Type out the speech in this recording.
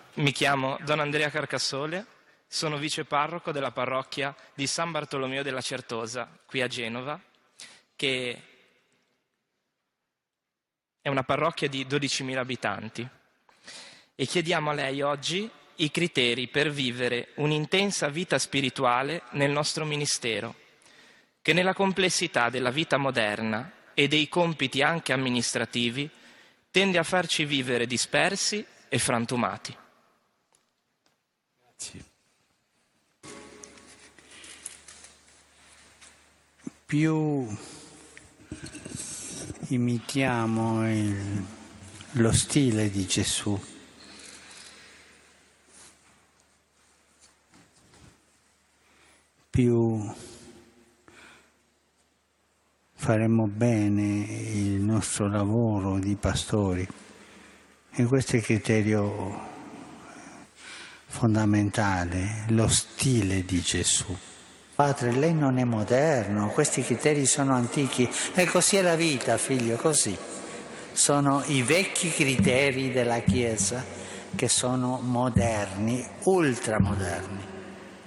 Mi chiamo Don Andrea Carcassole, sono viceparroco della parrocchia di San Bartolomeo della Certosa, qui a Genova, che è una parrocchia di 12.000 abitanti. E chiediamo a lei oggi i criteri per vivere un'intensa vita spirituale nel nostro ministero, che nella complessità della vita moderna e dei compiti anche amministrativi tende a farci vivere dispersi e frantumati. Sì. Più imitiamo lo stile di Gesù, più faremo bene il nostro lavoro di pastori. E questo è il criterio fondamentale, lo stile di Gesù. Padre, lei non è moderno, questi criteri sono antichi, e così è la vita, figlio, così. Sono i vecchi criteri della Chiesa che sono moderni, ultramoderni.